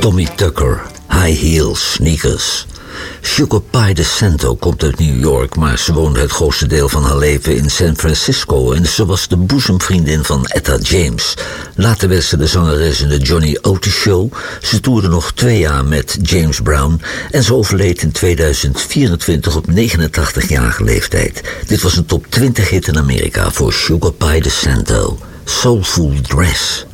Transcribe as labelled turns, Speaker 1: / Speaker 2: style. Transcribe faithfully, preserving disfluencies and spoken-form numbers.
Speaker 1: Tommy Tucker, high heels, sneakers. Sugar Pie DeSanto komt uit New York, maar ze woonde het grootste deel van haar leven in San Francisco en ze was de boezemvriendin van Etta James. Later werd ze de zangeres in de Johnny Otis Show. Ze toerde nog twee jaar met James Brown en ze overleed in tweeduizend vierentwintig op negenentachtigjarige leeftijd. Dit was een top twintig hit in Amerika voor Sugar Pie DeSanto. Soulful Dress.